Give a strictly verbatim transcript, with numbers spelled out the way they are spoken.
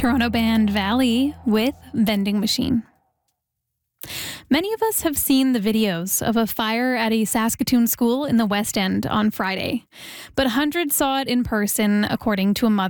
Toronto band Valley with Vending Machine. Many of us have seen the videos of a fire at a Saskatoon school in the West End on Friday, but hundreds saw it in person, according to a mother